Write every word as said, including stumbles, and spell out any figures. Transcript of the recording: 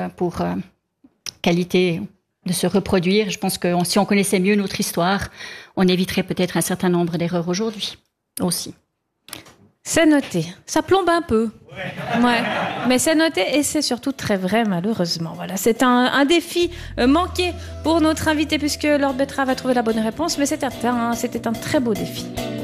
euh, pour euh, qualité de se reproduire. Je pense que on, si on connaissait mieux notre histoire, on éviterait peut-être un certain nombre d'erreurs aujourd'hui aussi. C'est noté. Ça plombe un peu. Ouais. ouais. Mais c'est noté et c'est surtout très vrai, malheureusement. Voilà. C'est un, un défi euh, manqué pour notre invité puisque Lord Betrave a trouvé la bonne réponse, mais c'était un, c'était un très beau défi.